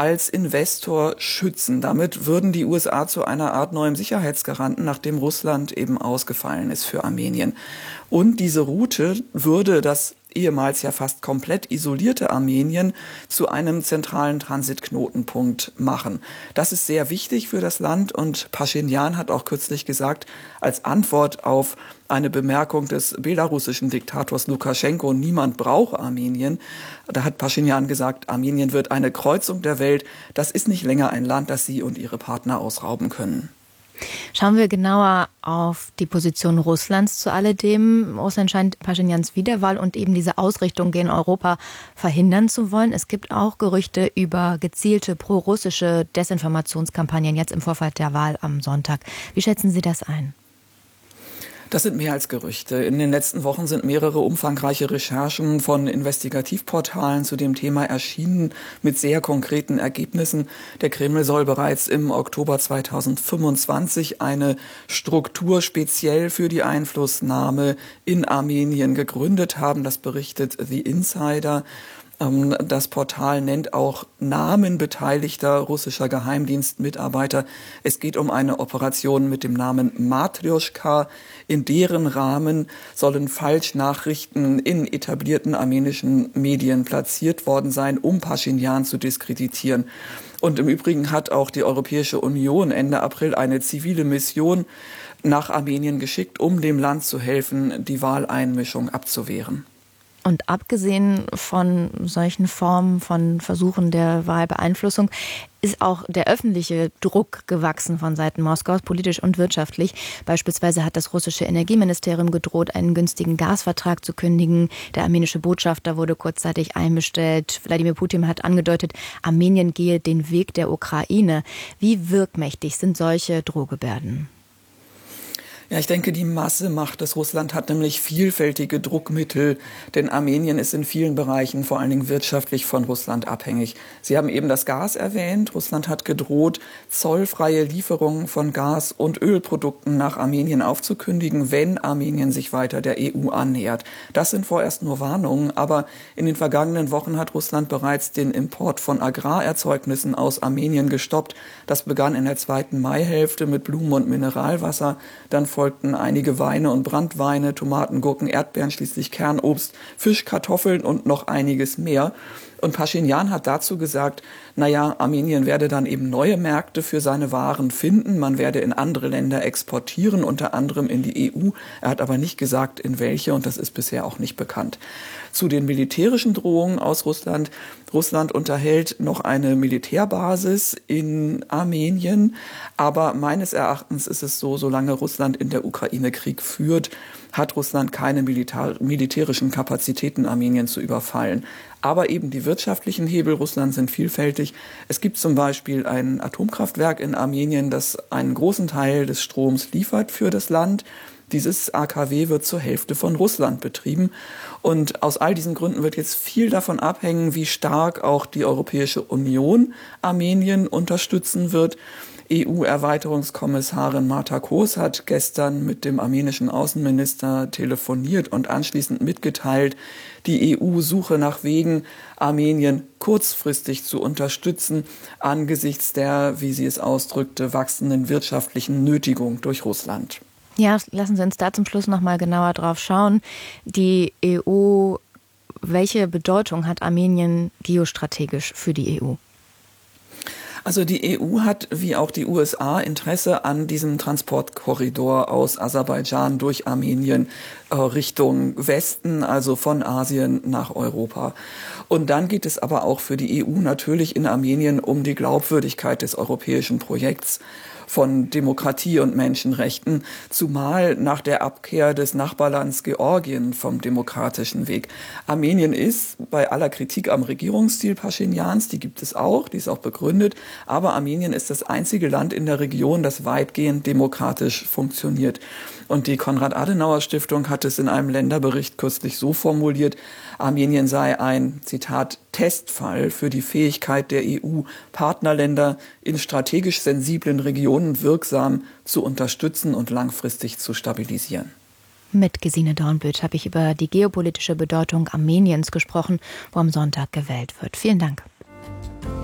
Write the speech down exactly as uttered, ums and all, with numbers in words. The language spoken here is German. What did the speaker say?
als Investor schützen. Damit würden die U S A zu einer Art neuem Sicherheitsgaranten, nachdem Russland eben ausgefallen ist für Armenien. Und diese Route würde das ehemals ja fast komplett isolierte Armenien zu einem zentralen Transitknotenpunkt machen. Das ist sehr wichtig für das Land und Paschinjan hat auch kürzlich gesagt, als Antwort auf eine Bemerkung des belarussischen Diktators Lukaschenko, niemand braucht Armenien. Da hat Paschinjan gesagt, Armenien wird eine Kreuzung der Welt. Das ist nicht länger ein Land, das sie und ihre Partner ausrauben können. Schauen wir genauer auf die Position Russlands zu alledem. Russland scheint Paschinjans Wiederwahl und eben diese Ausrichtung gegen Europa verhindern zu wollen. Es gibt auch Gerüchte über gezielte pro-russische Desinformationskampagnen jetzt im Vorfeld der Wahl am Sonntag. Wie schätzen Sie das ein? Das sind mehr als Gerüchte. In den letzten Wochen sind mehrere umfangreiche Recherchen von Investigativportalen zu dem Thema erschienen mit sehr konkreten Ergebnissen. Der Kreml soll bereits im Oktober zweitausendfünfundzwanzig eine Struktur speziell für die Einflussnahme in Armenien gegründet haben. Das berichtet The Insider. Das Portal nennt auch Namen beteiligter russischer Geheimdienstmitarbeiter. Es geht um eine Operation mit dem Namen Matrjoschka. In deren Rahmen sollen Falschnachrichten in etablierten armenischen Medien platziert worden sein, um Paschinjan zu diskreditieren. Und im Übrigen hat auch die Europäische Union Ende April eine zivile Mission nach Armenien geschickt, um dem Land zu helfen, die Wahleinmischung abzuwehren. Und abgesehen von solchen Formen von Versuchen der Wahlbeeinflussung ist auch der öffentliche Druck gewachsen von Seiten Moskaus, politisch und wirtschaftlich. Beispielsweise hat das russische Energieministerium gedroht, einen günstigen Gasvertrag zu kündigen. Der armenische Botschafter wurde kurzzeitig einbestellt. Wladimir Putin hat angedeutet, Armenien gehe den Weg der Ukraine. Wie wirkmächtig sind solche Drohgebärden? Ja, ich denke, die Masse macht es. Russland hat nämlich vielfältige Druckmittel, denn Armenien ist in vielen Bereichen, vor allen Dingen wirtschaftlich, von Russland abhängig. Sie haben eben das Gas erwähnt. Russland hat gedroht, zollfreie Lieferungen von Gas- und Ölprodukten nach Armenien aufzukündigen, wenn Armenien sich weiter der E U annähert. Das sind vorerst nur Warnungen, aber in den vergangenen Wochen hat Russland bereits den Import von Agrarerzeugnissen aus Armenien gestoppt. Das begann in der zweiten Maihälfte mit Blumen- und Mineralwasser, dann folgten einige Weine und Branntweine, Tomaten, Gurken, Erdbeeren, schließlich Kernobst, Fisch, Kartoffeln und noch einiges mehr. Und Paschinjan hat dazu gesagt, naja, Armenien werde dann eben neue Märkte für seine Waren finden. Man werde in andere Länder exportieren, unter anderem in die E U. Er hat aber nicht gesagt, in welche, und das ist bisher auch nicht bekannt. Zu den militärischen Drohungen aus Russland. Russland unterhält noch eine Militärbasis in Armenien. Aber meines Erachtens ist es so, solange Russland in der Ukraine Krieg führt, hat Russland keine militär, militärischen Kapazitäten, Armenien zu überfallen. Aber eben die wirtschaftlichen Hebel Russlands sind vielfältig. Es gibt zum Beispiel ein Atomkraftwerk in Armenien, das einen großen Teil des Stroms liefert für das Land. Dieses A K W wird zur Hälfte von Russland betrieben. Und aus all diesen Gründen wird jetzt viel davon abhängen, wie stark auch die Europäische Union Armenien unterstützen wird. E U-Erweiterungskommissarin Marta Kos hat gestern mit dem armenischen Außenminister telefoniert und anschließend mitgeteilt, die E U suche nach Wegen, Armenien kurzfristig zu unterstützen, angesichts der, wie sie es ausdrückte, wachsenden wirtschaftlichen Nötigung durch Russland. Ja, lassen Sie uns da zum Schluss noch mal genauer drauf schauen. Die E U, welche Bedeutung hat Armenien geostrategisch für die E U? Also die E U hat, wie auch die U S A, Interesse an diesem Transportkorridor aus Aserbaidschan durch Armenien äh, Richtung Westen, also von Asien nach Europa. Und dann geht es aber auch für die E U natürlich in Armenien um die Glaubwürdigkeit des europäischen Projekts von Demokratie und Menschenrechten, zumal nach der Abkehr des Nachbarlands Georgien vom demokratischen Weg. Armenien ist bei aller Kritik am Regierungsstil Paschinjans, die gibt es auch, die ist auch begründet, aber Armenien ist das einzige Land in der Region, das weitgehend demokratisch funktioniert. Und die Konrad-Adenauer-Stiftung hat es in einem Länderbericht kürzlich so formuliert, Armenien sei ein, Zitat, Testfall für die Fähigkeit der E U, Partnerländer in strategisch sensiblen Regionen wirksam zu unterstützen und langfristig zu stabilisieren. Mit Gesine Dornbütt habe ich über die geopolitische Bedeutung Armeniens gesprochen, wo am Sonntag gewählt wird. Vielen Dank.